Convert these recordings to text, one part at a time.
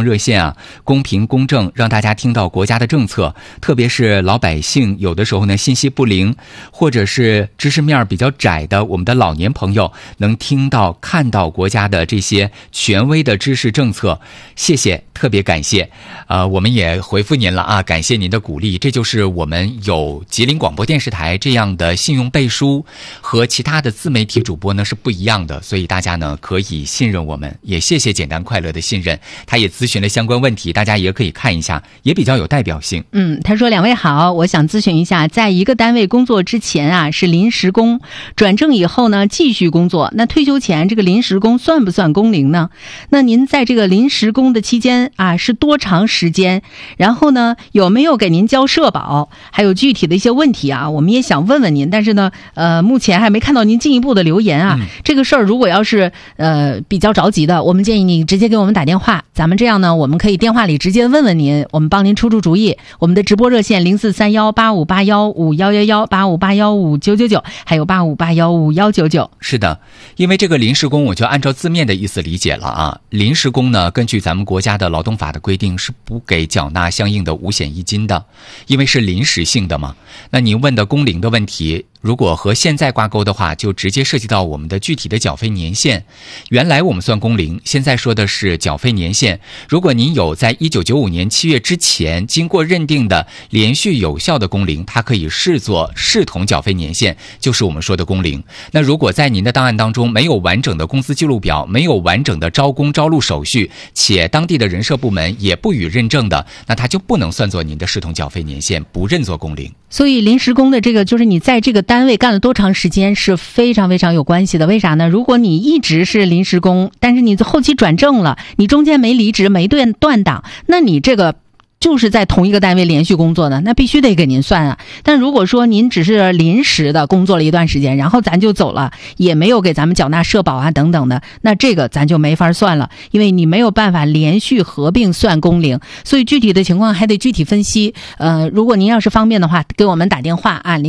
光热线啊，公平公正，让大家听到国家的政策，特别是老百姓有的时候呢信息不灵，或者是知识面比较窄的我们的老年朋友能听到看到国家的这些权威的知识政策。谢谢，特别感谢。我们也回复您了啊，感谢您的鼓励。这就是我们有吉林广播电视台这样的信用背书，和其他的自媒体主播呢是不一样的，所以大家呢可以信任我们，也谢谢简单快乐的信任。他也咨询了相关问题，大家也可以看一下，也比较有代表性。 他说两位好，我想咨询一下，在一个单位工作之前啊是临时工，转正以后呢继续工作，那退休前这个临时工算不算工龄呢？那您在这个临时工的期间啊是多长时间？然后呢有没有给您交社保？还有具体的一些问题啊，我们也想问问您，但是呢目前还没看到您进一步的留言啊。这个事儿如果要是比较着急的，我们建议你直接给我们打电话，咱们这样呢我们可以电话里直接问问您，我们帮您出主意。我们的直播热线04318581511185815999，还有85815199。 是的，因为这个临时工我就按照字面的意思理解了啊。临时工呢，根据咱们国家的劳动法的规定是不给缴纳相应的五险一金的，因为是临时性的嘛。那您问的工龄的问题，如果和现在挂钩的话，就直接涉及到我们的具体的缴费年限。原来我们算工龄，现在说的是缴费年限。如果您有在1995年7月之前经过认定的连续有效的工龄，它可以视作视同缴费年限，就是我们说的工龄。那如果在您的档案当中没有完整的工资记录表，没有完整的招工招录手续，且当地的人社部门也不予认证的，那它就不能算作您的视同缴费年限，不认作工龄。 所以临时工的这个就是你在这个单位干了多长时间是非常非常有关系的。为啥呢？如果你一直是临时工，但是你后期转正了，你中间没离职没断档，那你这个就是在同一个单位连续工作的，那必须得给您算啊。但如果说您只是临时的工作了一段时间，然后咱就走了，也没有给咱们缴纳社保啊等等的，那这个咱就没法算了，因为你没有办法连续合并算工龄，所以具体的情况还得具体分析。如果您要是方便的话，给我们打电话啊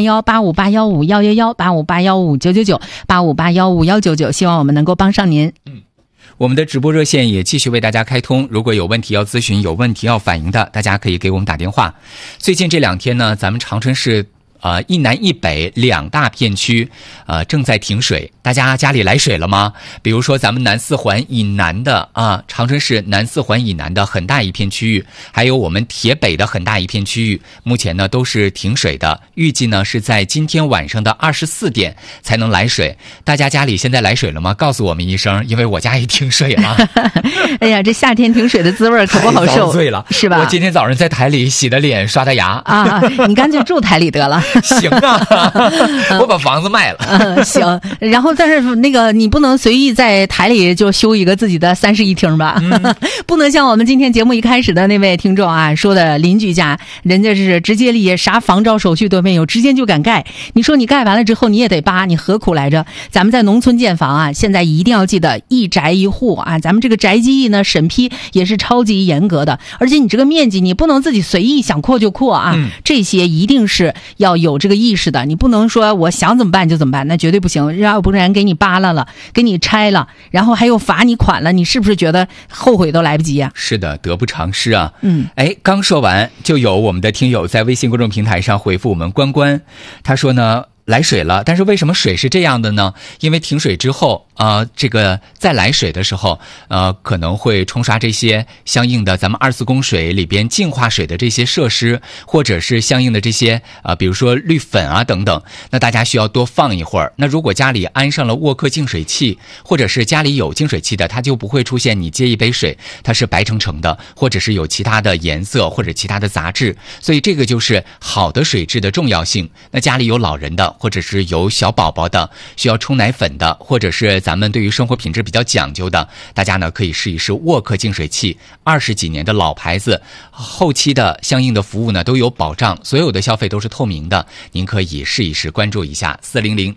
，0431858151118581599985815199，希望我们能够帮上您。 我们的直播热线也继续为大家开通，如果有问题要咨询，有问题要反映的，大家可以给我们打电话。最近这2天呢，咱们长春市一南一北2大片区正在停水。大家家里来水了吗？比如说咱们南四环以南的长春市南四环以南的很大一片区域，还有我们铁北的很大一片区域，目前呢都是停水的，预计呢是在今天晚上的24点才能来水。大家家里现在来水了吗？告诉我们一声，因为我家也停水了。 哎呀，这夏天停水的滋味可不好受， 太遭罪了， 是吧？ 我今天早上在台里洗的脸刷的牙啊，你干脆住台里得了。 行啊，我把房子卖了。 行，然后但是那个你不能随意在台里就修一个自己的31厅吧，不能像我们今天节目一开始的那位听众啊说的，邻居家人家是直接立业，啥房照手续都没有，直接就敢盖。你说你盖完了之后你也得扒，你何苦来着？咱们在农村建房啊，现在一定要记得一宅一户啊，咱们这个宅基地呢审批也是超级严格的，而且你这个面积你不能自己随意想扩就扩啊，这些一定是要有这个意识的，你不能说我想怎么办就怎么办，那绝对不行。要不然给你扒拉了，给你拆了，然后还有罚你款了，你是不是觉得后悔都来不及啊？ 是的，得不偿失啊。刚说完就有我们的听友在微信公众平台上回复我们关关，他说呢来水了，但是为什么水是这样的呢？因为停水之后这个再来水的时候可能会冲刷这些相应的咱们24供水里边净化水的这些设施，或者是相应的这些比如说氯粉啊等等，那大家需要多放一会儿。那如果家里安上了沃克净水器，或者是家里有净水器的，它就不会出现你接一杯水它是白澄澄的，或者是有其他的颜色或者其他的杂质，所以这个就是好的水质的重要性。那家里有老人的，或者是有小宝宝的需要冲奶粉的，或者是咱们对于生活品质比较讲究的，大家呢可以试一试沃克净水器，20几年的老牌子，后期的相应的服务呢都有保障，所有的消费都是透明的，您可以试一试，关注一下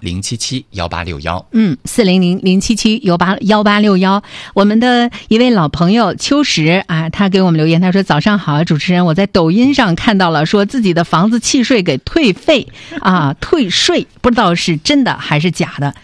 400-077-1861。 400-077-1861。我们的一位老朋友秋实啊，他给我们留言，他说早上好，主持人，我在抖音上看到了说自己的房子契税给退费退税，不知道是真的还是假的。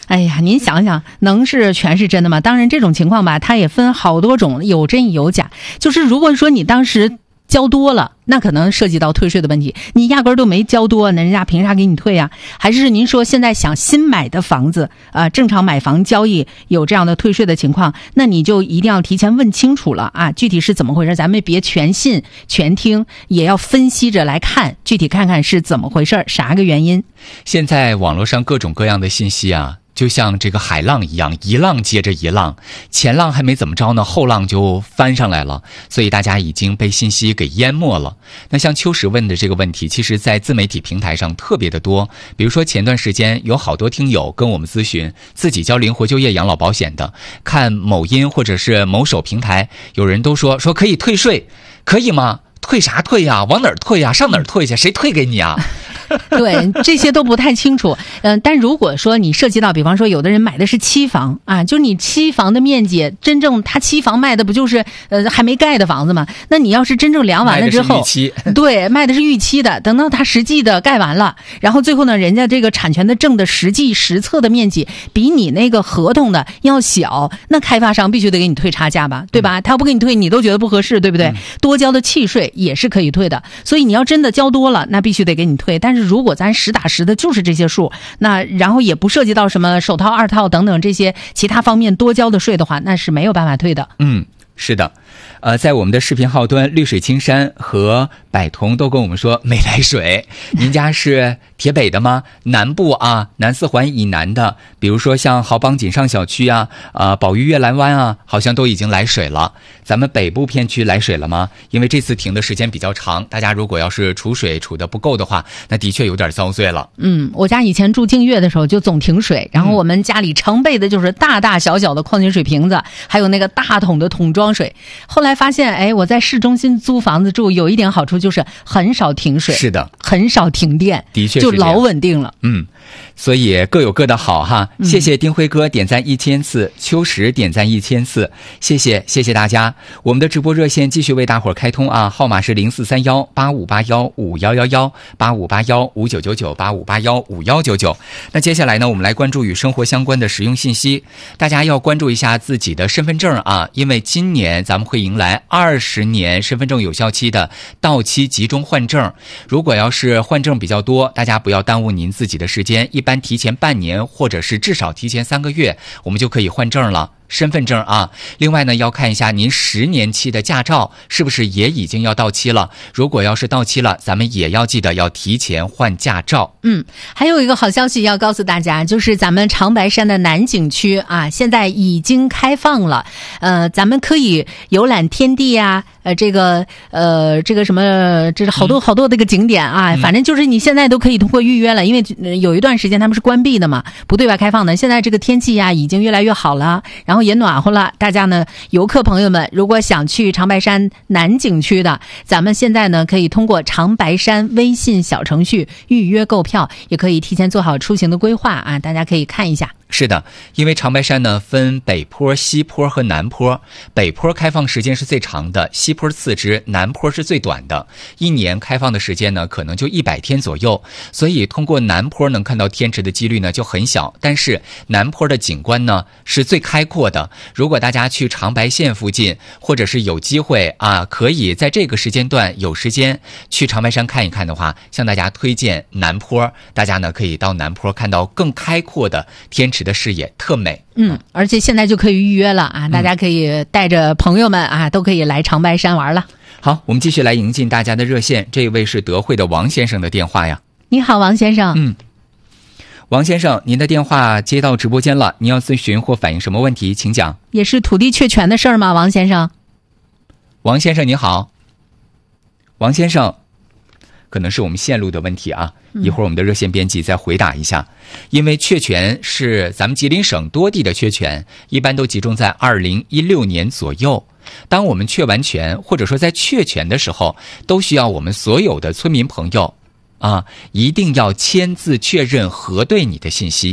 哎呀，您想想，能是全是真的吗？当然，这种情况吧，它也分好多种，有真有假。就是如果说你当时交多了，那可能涉及到退税的问题。你压根儿都没交多，那人家凭啥给你退啊？还是您说现在想新买的房子，正常买房交易有这样的退税的情况，那你就一定要提前问清楚了啊！具体是怎么回事，咱们别全信全听，也要分析着来看，具体看看是怎么回事，啥个原因。 现在网络上各种各样的信息啊，就像这个海浪一样，一浪接着一浪，前浪还没怎么着呢，后浪就翻上来了，所以大家已经被信息给淹没了。那像秋实问的这个问题，其实在自媒体平台上特别的多，比如说前段时间有好多听友跟我们咨询自己交灵活就业养老保险的，看某音或者是某手平台，有人都说可以退税，可以吗？退啥退呀？往哪儿退呀？上哪儿退去？谁退给你啊？ 对，这些都不太清楚。但如果说你涉及到，比方说有的人买的是期房啊，就是你期房的面积，真正他期房卖的不就是还没盖的房子吗？那你要是真正量完了之后，对，卖的是预期的，等到他实际的盖完了，然后最后呢，人家这个产权的证的实际实测的面积比你那个合同的要小，那开发商必须得给你退差价吧，对吧？他要不给你退，你都觉得不合适，对不对？多交的契税也是可以退的，所以你要真的交多了，那必须得给你退。但是如果咱实打实的就是这些数，那然后也不涉及到什么首套、二套等等这些其他方面多交的税的话，那是没有办法退的。 是的，在我们的视频号端，绿水青山和百同都跟我们说没来水。您家是铁北的吗？南部啊，南四环以南的，比如说像豪邦锦上小区啊，宝玉悦兰湾啊，好像都已经来水了。咱们北部片区来水了吗？因为这次停的时间比较长，大家如果要是储水储的不够的话，那的确有点遭罪了。 我家以前住净月的时候就总停水，然后我们家里常备的就是大大小小的矿泉水瓶子，还有那个大桶的桶装水。后来发现，我在市中心租房子住，有一点好处就是很少停水，是的，很少停电， 的确是就老稳定了。 所以各有各的好哈。谢谢丁辉哥点赞1000次，秋实点赞1000次，谢谢大家。我们的直播热线继续为大伙儿开通啊，号码是0431858151118581599985815199。那接下来呢，我们来关注与生活相关的实用信息。大家要关注一下自己的身份证啊，因为今年咱们会迎来20年身份证有效期的到期集中换证。如果要是换证比较多，大家不要耽误您自己的时间，一般提前半年或者是至少提前3个月，我们就可以换证了。身份证啊，另外呢，要看一下您10年期的驾照是不是也已经要到期了。如果要是到期了，咱们也要记得要提前换驾照。 还有一个好消息要告诉大家，就是咱们长白山的南景区啊，现在已经开放了。咱们可以游览天地啊，这个什么，这是好多这个景点啊，反正就是你现在都可以通过预约了，因为有一段时间他们是关闭的嘛，不对外开放的。现在这个天气呀，已经越来越好了，然后也暖和了。大家呢，游客朋友们，如果想去长白山南景区的，咱们现在呢可以通过长白山微信小程序预约购票，也可以提前做好出行的规划啊，大家可以看一下。 是的，因为长白山呢分北坡、西坡和南坡，北坡开放时间是最长的，西坡次之，南坡是最短的。一年开放的时间呢可能就100天左右，所以通过南坡能看到天池的几率呢就很小。但是南坡的景观呢是最开阔的，如果大家去长白县附近，或者是有机会啊，可以在这个时间段有时间去长白山看一看的话，向大家推荐南坡。大家呢可以到南坡看到更开阔的天池的视野，特美。 而且现在就可以预约了啊，大家可以带着朋友们啊，都可以来长白山玩了。 好，我们继续来迎进大家的热线，这位是德惠的王先生的电话呀。 你好，王先生。 王先生，您的电话接到直播间了，您要咨询或反映什么问题，请讲。 也是土地确权的事儿吗，王先生？ 王先生你好。王先生，可能是我们线路的问题啊，一会儿我们的热线编辑再回答一下。因为确权是咱们吉林省多地的确权，一般都集中在2016年左右。当我们确完权，或者说在确权的时候，都需要我们所有的村民朋友啊，一定要签字确认核对你的信息。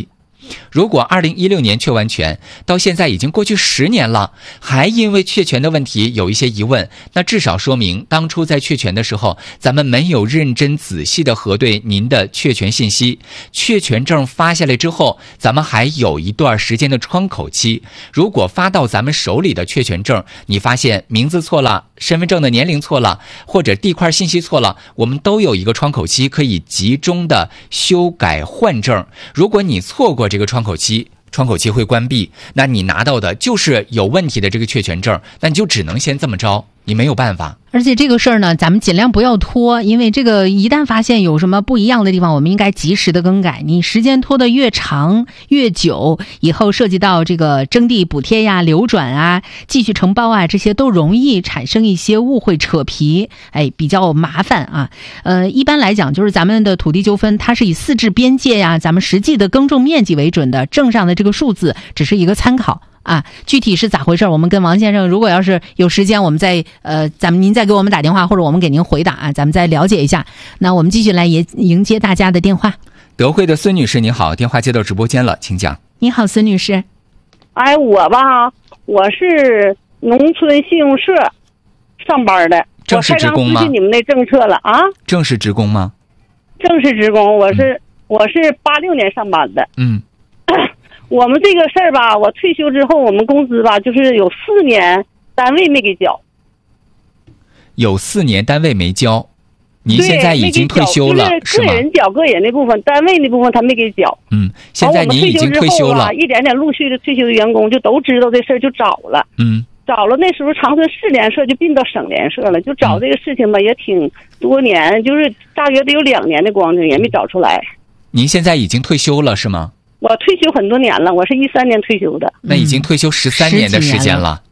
如果2016年确完全，到现在已经过去10年了，还因为确权的问题有一些疑问，那至少说明当初在确权的时候，咱们没有认真仔细的核对您的确权信息。确权证发下来之后，咱们还有一段时间的窗口期。如果发到咱们手里的确权证，你发现名字错了，身份证的年龄错了，或者地块信息错了，我们都有一个窗口期可以集中的修改换证。如果你错过这个窗口期会关闭，那你拿到的就是有问题的这个确权证，那你就只能先这么着，你没有办法。 而且这个事儿呢，咱们尽量不要拖，因为这个一旦发现有什么不一样的地方，我们应该及时的更改。你时间拖得越长越久，以后涉及到这个征地补贴呀、流转啊、继续承包啊，这些都容易产生一些误会扯皮，比较麻烦啊。一般来讲，就是咱们的土地纠纷，它是以4制边界呀、咱们实际的耕种面积为准的，证上的这个数字只是一个参考。具体是咋回事，我们跟王先生如果要是有时间，我们再您再给我们打电话，或者我们给您回答啊，咱们再了解一下。那我们继续来迎接大家的电话。 德惠的孙女士您好，电话接到直播间了，请讲。 你好，孙女士。 我是农村信用社上班的， 正式职工吗？ 我才刚知悉你们的政策了啊。 正式职工吗？ 正式职工，我是86年上班的。我们这个事儿吧，我退休之后，我们工资吧，就是有4年单位没给交。 有4年单位没交，您现在已经退休了，是吗？ 个人交个人那部分，单位那部分他没给交。 现在您已经退休了， 一点点陆续的退休的员工就都知道这事儿，就找了。找了，那时候长春市联社就并到省联社了，就找这个事情吧，也挺多年，就是大约得有2年的光景，也没找出来。 您现在已经退休了是吗？ 我退休很多年了，我是13年退休的。 那已经退休13年的时间了。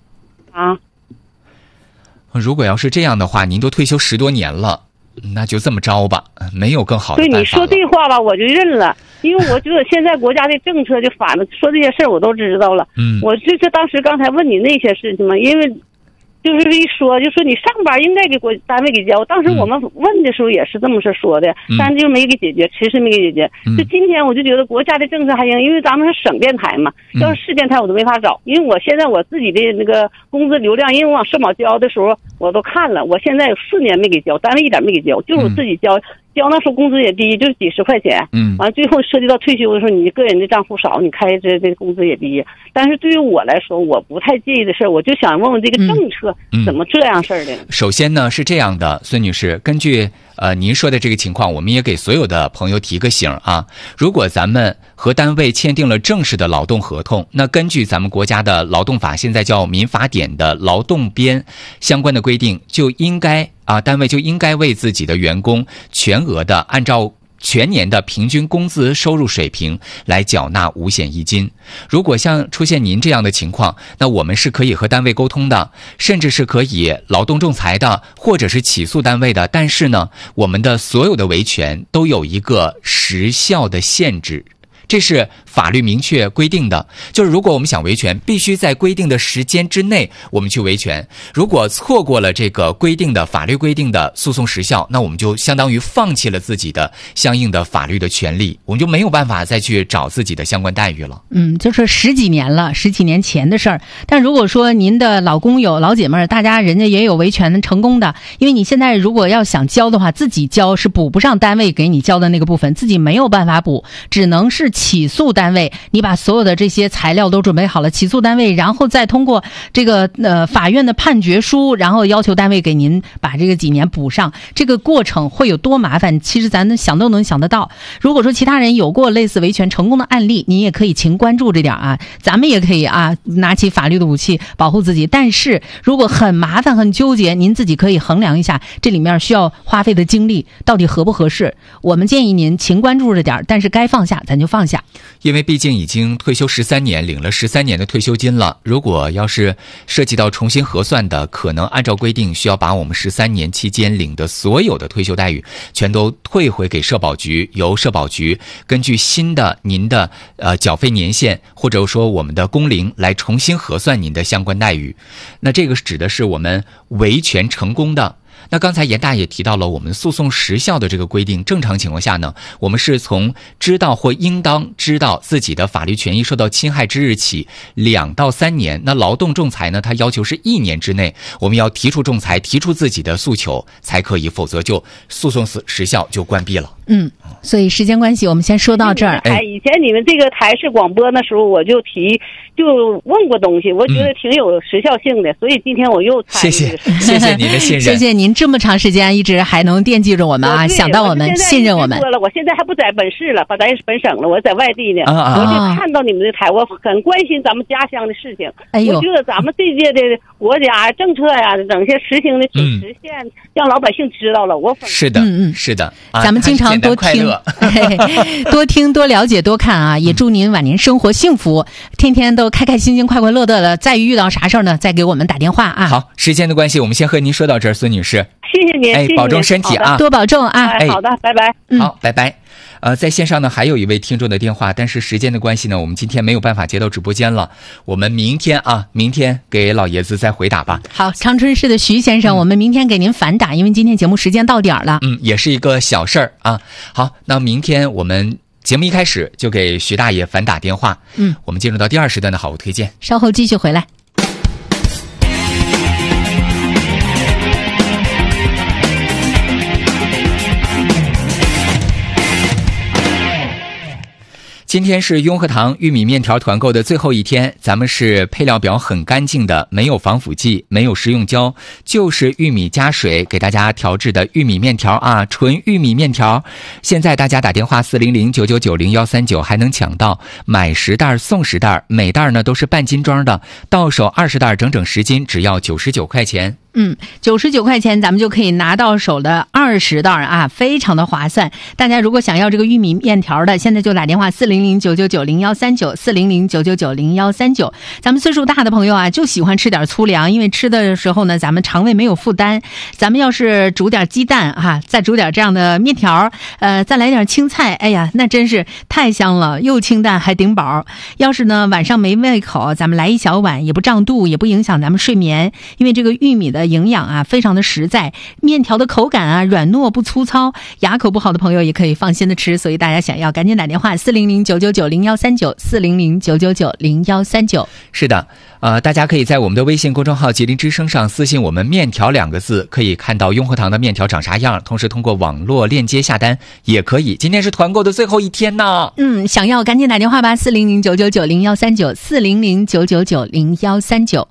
如果要是这样的话，您都退休10多年了，那就这么着吧，没有更好的办法了。 对，你说这话吧，我就认了，因为我觉得现在国家的政策就反了，说这些事儿我都知道了。我就是当时刚才问你那些事情嘛，因为就是一说就说你上班应该给单位给交，当时我们问的时候也是这么说的，但是就没给解决，迟迟没给解决。就今天我就觉得国家的政策还行，因为咱们是省电台嘛，要是市电台我都没法找，因为我现在我自己的那个工资流量，因为我往社保交的时候我都看了，我现在有4年没给交，单位一点没给交，就是我自己交。那时候工资也低，就是几十块钱。完了最后涉及到退休的时候，你个人的账户少，你开这工资也低。但是对于我来说，我不太介意的事儿，我就想问问这个政策怎么这样事儿的。 首先呢是这样的，孙女士，根据您说的这个情况，我们也给所有的朋友提个醒啊。如果咱们和单位签订了正式的劳动合同，那根据咱们国家的劳动法，现在叫民法典的劳动编相关的规定，就应该单位就应该为自己的员工全额的按照全年的平均工资收入水平来缴纳五险一金。如果像出现您这样的情况，那我们是可以和单位沟通的，甚至是可以劳动仲裁的，或者是起诉单位的。但是呢，我们的所有的维权都有一个时效的限制，这是法律明确规定的，就是如果我们想维权，必须在规定的时间之内我们去维权。如果错过了这个规定的法律规定的诉讼时效，那我们就相当于放弃了自己的相应的法律的权利，我们就没有办法再去找自己的相关待遇了。 就是10几年了，10几年前的事儿。但如果说您的老公友、老姐妹儿，大家人家也有维权成功的，因为你现在如果要想交的话，自己交是补不上单位给你交的那个部分，自己没有办法补，只能是起诉单位，你把所有的这些材料都准备好了，起诉单位，然后再通过这个法院的判决书，然后要求单位给您把这个几年补上。这个过程会有多麻烦，其实咱想都能想得到。如果说其他人有过类似维权成功的案例，您也可以勤关注这点啊，咱们也可以拿起法律的武器保护自己。但是如果很麻烦很纠结，您自己可以衡量一下这里面需要花费的精力到底合不合适。我们建议您勤关注着点，但是该放下咱就放下。 因为毕竟已经退休13年，领了13年的退休金了，如果要是涉及到重新核算的，可能按照规定需要把我们13年期间领的所有的退休待遇全都退回给社保局，由社保局根据新的您的缴费年限或者说我们的工龄来重新核算您的相关待遇。那这个指的是我们维权成功的。 那刚才严大爷提到了我们诉讼时效的这个规定，正常情况下呢，我们是从知道或应当知道自己的法律权益受到侵害之日起2到3年。那劳动仲裁呢，它要求是1年之内，我们要提出仲裁，提出自己的诉求才可以，否则就诉讼时效就关闭了。 所以时间关系，我们先说到这儿。 以前你们这个台式广播那时候，我就问过东西，我觉得挺有时效性的，所以今天我又参与。谢谢您的信任， 谢谢您这么长时间一直还能惦记着我们啊，想到我们，信任我们。 我现在还不在本市了，不在本省了，我在外地呢。我就看到你们的台，我很关心咱们家乡的事情。我觉得咱们这届的国家政策呀，整些实行的实现，让老百姓知道了。 是的，是的， 咱们经常多听，多听，多了解，多看啊！也祝您晚年生活幸福，天天都开开心心、快快乐乐的。再遇到啥事儿呢，再给我们打电话啊！ 好，时间的关系，我们先和您说到这儿，孙女士。 谢谢您， 保重身体啊， 多保重啊！ 好的，拜拜。 好，拜拜。在线上呢还有一位听众的电话，但是时间的关系呢，我们今天没有办法接到直播间了。我们明天给老爷子再回打吧。 好，长春市的徐先生，我们明天给您反打，因为今天节目时间到点了。 也是一个小事儿啊。好，那明天我们节目一开始就给徐大爷反打电话。我们进入到第2时段的好物推荐， 稍后继续回来。 今天是雍和堂玉米面条团购的最后一天，咱们是配料表很干净的，没有防腐剂，没有食用胶，就是玉米加水给大家调制的玉米面条啊，纯玉米面条。现在大家打电话400-999-0139还能抢到，买10袋送10袋，每袋呢都是半斤装的，到手20袋，整整10斤，只要99块钱。 99块钱咱们就可以拿到手的20袋啊，非常的划算。大家如果想要这个玉米面条的，现在就打电话400-999-0139 400-999-0139。咱们岁数大的朋友啊，就喜欢吃点粗粮，因为吃的时候呢，咱们肠胃没有负担。咱们要是煮点鸡蛋啊，再煮点这样的面条，再来点青菜，哎呀，那真是太香了，又清淡还顶饱。要是呢晚上没胃口，咱们来一小碗，也不胀肚，也不影响咱们睡眠，因为这个玉米的营养啊非常的实在，面条的口感啊软糯不粗糙，牙口不好的朋友也可以放心的吃，所以大家想要赶紧打电话400-999-0139 400-999-0139。 是的，大家可以在我们的微信公众号吉林之声上私信我们面条2个字，可以看到雍和堂的面条长啥样，同时通过网络链接下单也可以。今天是团购的最后一天呢， 想要赶紧打电话吧400-999-0139 400-999-0139。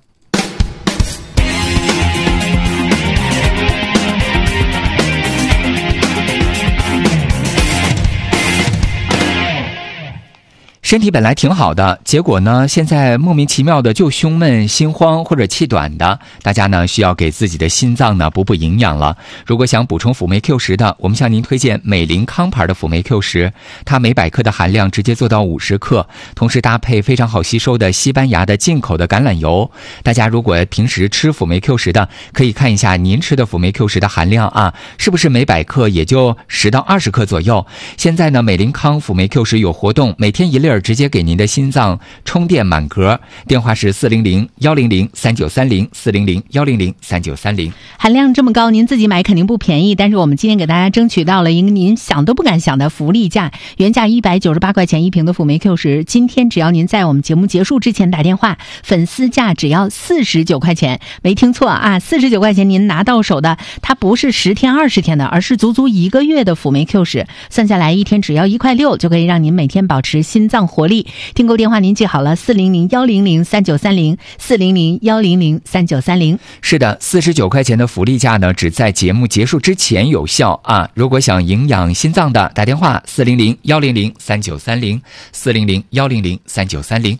身体本来挺好的，结果呢现在莫名其妙的就胸闷心慌或者气短的，大家呢需要给自己的心脏呢补营养了。如果想补充辅酶 Q10的，我们向您推荐美林康牌的辅酶 Q10，它每100克的含量直接做到50克，同时搭配非常好吸收的西班牙的进口的橄榄油。大家如果平时吃辅酶 Q10的，可以看一下您吃的辅酶 Q10的含量啊，是不是每100克也就10到20克左右。现在呢美林康辅酶 Q10有活动，每天1粒直接给您的心脏充电满格，电话是400-100-3930 400-100-3930。 含量这么高，您自己买肯定不便宜，但是我们今天给大家争取到了一个您想都不敢想的福利价，原价198块钱一瓶的辅酶 Q10，今天只要您在我们节目结束之前打电话，粉丝价只要49块钱，没听错啊，49块钱您拿到手的，它不是10天20天的，而是足足1个月的辅酶 Q10，算下来一天只要1块6，就可以让您每天保持心脏活力。订购电话您记好了，400-100-3930 400-100-3930。 是的，49块钱的福利价呢，只在节目结束之前有效啊！如果想营养心脏的，打电话400-100-3930 400-100-3930。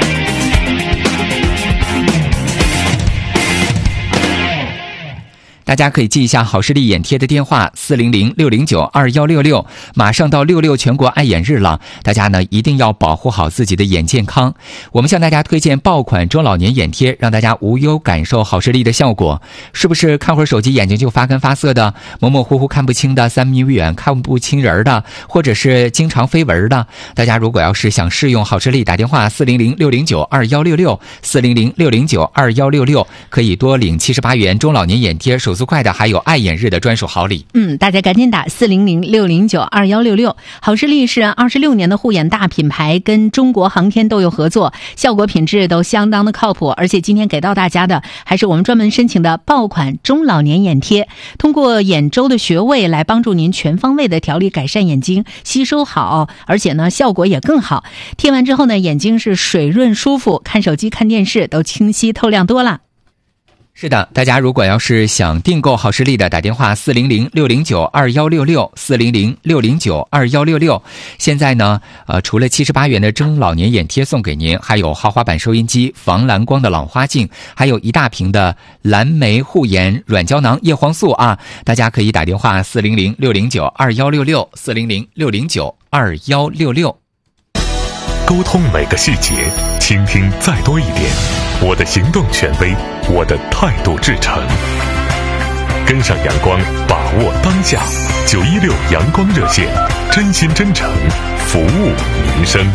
大大家可以记一下好视力眼贴的电话400-609-2166，马上到66全国爱眼日了，大家呢一定要保护好自己的眼健康。我们向大家推荐爆款中老年眼贴，让大家无忧感受好视力的效果。是不是看会儿手机眼睛就发干发涩的，模模糊糊看不清的，3米远看不清人的，或者是经常飞蚊的，大家如果要是想试用好视力，打电话400-609-2166 400-609-2166，可以多领78元中老年眼贴，手速快的还有爱眼日的专属好礼。 大家赶紧打400-609-2166。好视力是26年的护眼大品牌，跟中国航天都有合作，效果品质都相当的靠谱，而且今天给到大家的还是我们专门申请的爆款中老年眼贴，通过眼周的穴位来帮助您全方位的调理改善眼睛，吸收好，而且呢效果也更好。贴完之后呢，眼睛是水润舒服，看手机看电视都清晰透亮多了。 是的，大家如果要是想订购好视力的，打电话400-609-2166 400-609-2166。现在呢除了78元的中老年眼贴送给您，还有豪华版收音机、防蓝光的老花镜，还有一大瓶的蓝莓护眼软胶囊叶黄素啊！大家可以打电话400-609-2166 400-609-2166。 沟通每个细节，倾听再多一点。我的行动权威，我的态度至诚。跟上阳光，把握当下。916阳光热线，真心真诚，服务民生。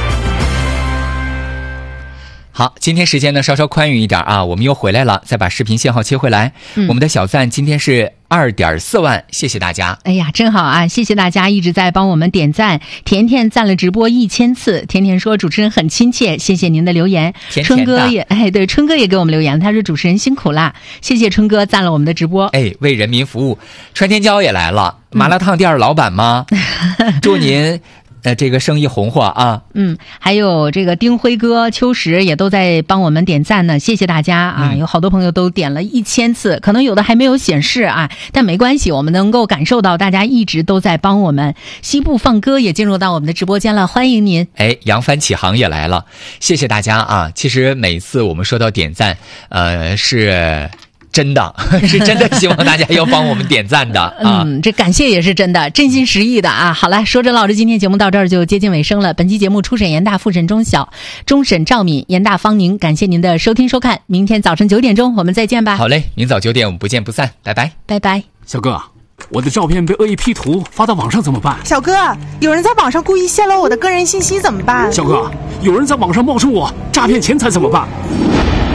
好，今天时间呢稍稍宽裕一点啊，我们又回来了，再把视频信号切回来。我们的小赞今天是2.4万，谢谢大家。 哎呀，真好啊！谢谢大家一直在帮我们点赞。甜甜赞了直播1000次，甜甜说主持人很亲切，谢谢您的留言。 甜甜春哥也对，春哥也给我们留言，他说主持人辛苦啦，谢谢春哥赞了我们的直播。 为人民服务。川天椒也来了，麻辣烫店老板吗？祝您这个生意红火啊！ 还有这个丁辉哥、秋实也都在帮我们点赞呢，谢谢大家啊！有好多朋友都点了1000次，可能有的还没有显示啊，但没关系，我们能够感受到大家一直都在帮我们。西部放歌也进入到我们的直播间了，欢迎您！ 扬帆起航也来了，谢谢大家啊！其实每次我们说到点赞，是真的希望大家要帮我们点赞的啊！ 这感谢也是真的，真心实意的啊！好了，说着唠着，今天节目到这儿就接近尾声了。本期节目初审严大，复审中小，终审赵敏，严大方宁。感谢您的收听收看，明天早晨9点钟我们再见吧。 好嘞，明早9点我们不见不散，拜拜， 拜拜。 小哥，我的照片被恶意 P 图发到网上怎么办？ 小哥，有人在网上故意泄露我的个人信息怎么办？ 小哥，有人在网上冒充我诈骗钱财怎么办？